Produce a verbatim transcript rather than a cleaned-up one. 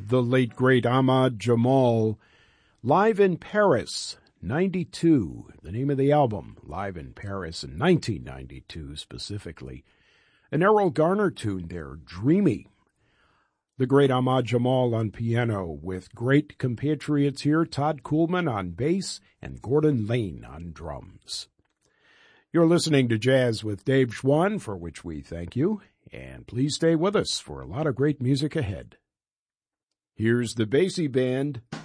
the late, great Ahmad Jamal, live in Paris, ninety-two. The name of the album, Live in Paris in nineteen ninety-two specifically. An Errol Garner tune there, Dreamy. The great Ahmad Jamal on piano with great compatriots here, Todd Coolman on bass and Gordon Lane on drums. You're listening to Jazz with Dave Schwann, for which we thank you, and please stay with us for a lot of great music ahead. Here's the Basie Band.